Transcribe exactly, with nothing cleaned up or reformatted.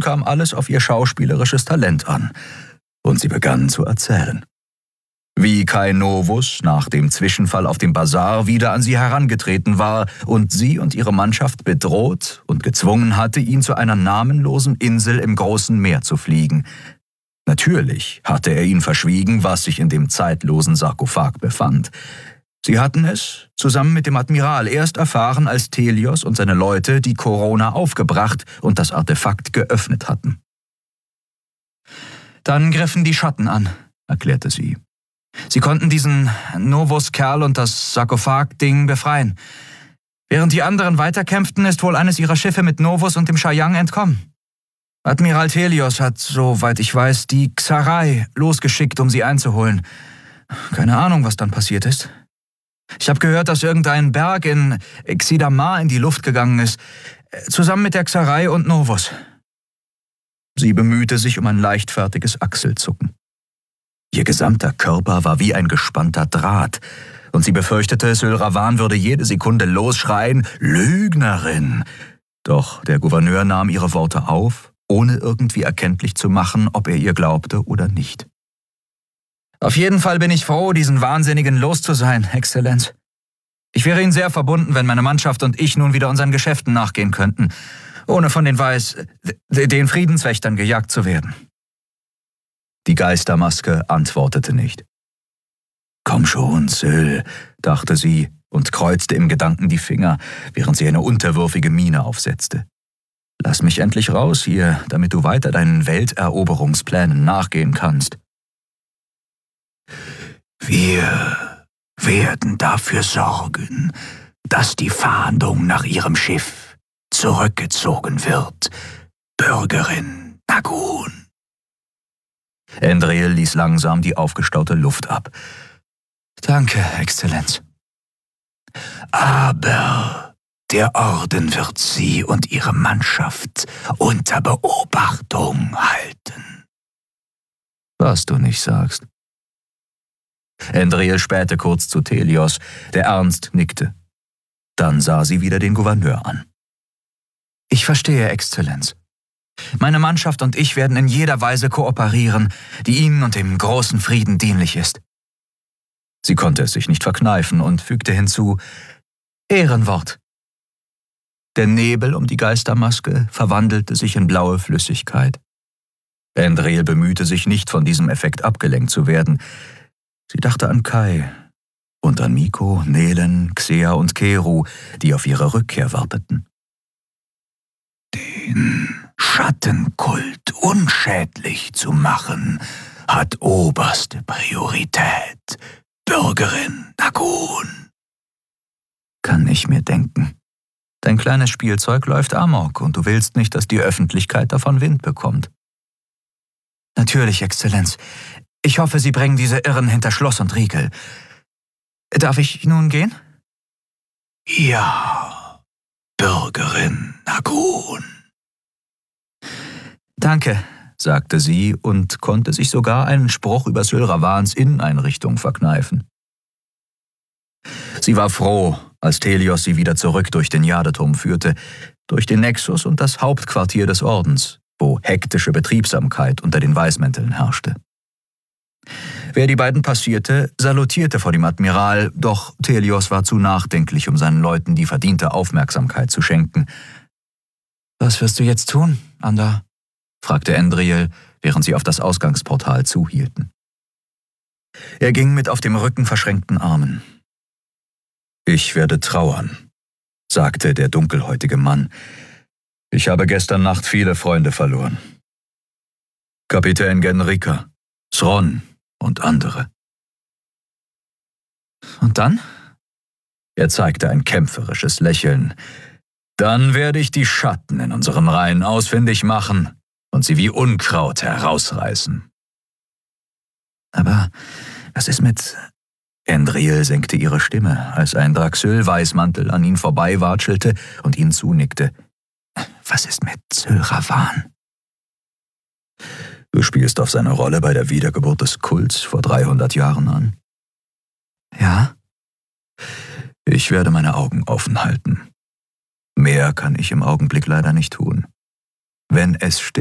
kam alles auf ihr schauspielerisches Talent an, und sie begann zu erzählen. Wie Kai Novus nach dem Zwischenfall auf dem Basar wieder an sie herangetreten war und sie und ihre Mannschaft bedroht und gezwungen hatte, ihn zu einer namenlosen Insel im großen Meer zu fliegen. Natürlich hatte er ihnen verschwiegen, was sich in dem zeitlosen Sarkophag befand. Sie hatten es, zusammen mit dem Admiral, erst erfahren, als Thelios und seine Leute die Corona aufgebracht und das Artefakt geöffnet hatten. Dann griffen die Schatten an, erklärte sie. Sie konnten diesen Novus-Kerl und das Sarkophag-Ding befreien. Während die anderen weiterkämpften, ist wohl eines ihrer Schiffe mit Novus und dem Shayang entkommen. Admiral Thelios hat, soweit ich weiß, die Xarai losgeschickt, um sie einzuholen. Keine Ahnung, was dann passiert ist. Ich habe gehört, dass irgendein Berg in Xidamar in die Luft gegangen ist, zusammen mit der Xarai und Novus. Sie bemühte sich um ein leichtfertiges Achselzucken. Ihr gesamter Körper war wie ein gespannter Draht, und sie befürchtete, Syl Ravan würde jede Sekunde losschreien, »Lügnerin!« Doch der Gouverneur nahm ihre Worte auf, ohne irgendwie erkenntlich zu machen, ob er ihr glaubte oder nicht. »Auf jeden Fall bin ich froh, diesen Wahnsinnigen los zu sein, Exzellenz. Ich wäre Ihnen sehr verbunden, wenn meine Mannschaft und ich nun wieder unseren Geschäften nachgehen könnten, ohne von den Weiß, den Friedenswächtern gejagt zu werden.« Die Geistermaske antwortete nicht. »Komm schon, Syl«, dachte sie und kreuzte im Gedanken die Finger, während sie eine unterwürfige Miene aufsetzte. »Lass mich endlich raus hier, damit du weiter deinen Welteroberungsplänen nachgehen kannst.« »Wir werden dafür sorgen, dass die Fahndung nach ihrem Schiff zurückgezogen wird, Bürgerin Nagun.« Endril ließ langsam die aufgestaute Luft ab. »Danke, Exzellenz.« »Aber der Orden wird Sie und Ihre Mannschaft unter Beobachtung halten.« »Was du nicht sagst.« Endril spähte kurz zu Thelios, der ernst nickte. Dann sah sie wieder den Gouverneur an. »Ich verstehe, Exzellenz. Meine Mannschaft und ich werden in jeder Weise kooperieren, die Ihnen und dem großen Frieden dienlich ist.« Sie konnte es sich nicht verkneifen und fügte hinzu, »Ehrenwort.« Der Nebel um die Geistermaske verwandelte sich in blaue Flüssigkeit. Endril bemühte sich nicht, von diesem Effekt abgelenkt zu werden. Sie dachte an Kai und an Miko, Nelen, Xea und Keru, die auf ihre Rückkehr warteten. »Den Schattenkult unschädlich zu machen, hat oberste Priorität, Bürgerin Nagun.« »Kann ich mir denken. Dein kleines Spielzeug läuft amok und du willst nicht, dass die Öffentlichkeit davon Wind bekommt.« »Natürlich, Exzellenz. Ich hoffe, Sie bringen diese Irren hinter Schloss und Riegel. Darf ich nun gehen?« »Ja, Bürgerin Nagun.« »Danke«, sagte sie und konnte sich sogar einen Spruch über Syl Ravans Inneneinrichtung verkneifen. Sie war froh, als Thelios sie wieder zurück durch den Jadeturm führte, durch den Nexus und das Hauptquartier des Ordens, wo hektische Betriebsamkeit unter den Weißmänteln herrschte. Wer die beiden passierte, salutierte vor dem Admiral, doch Thelios war zu nachdenklich, um seinen Leuten die verdiente Aufmerksamkeit zu schenken. »Was wirst du jetzt tun, Anda?« fragte Endril, während sie auf das Ausgangsportal zuhielten. Er ging mit auf dem Rücken verschränkten Armen. »Ich werde trauern«, sagte der dunkelhäutige Mann. »Ich habe gestern Nacht viele Freunde verloren. Kapitän Genrika, Sron und andere.« »Und dann?« Er zeigte ein kämpferisches Lächeln. »Dann werde ich die Schatten in unseren Reihen ausfindig machen und sie wie Unkraut herausreißen.« »Aber was ist mit...« Endril senkte ihre Stimme, als ein Draxyl-Weißmantel an ihn vorbeiwatschelte und ihn zunickte. »Was ist mit Syl Ravan?« »Du spielst auf seine Rolle bei der Wiedergeburt des Kults vor dreihundert Jahren an?« »Ja?« »Ich werde meine Augen offen halten. Mehr kann ich im Augenblick leider nicht tun. Wenn es stimmt,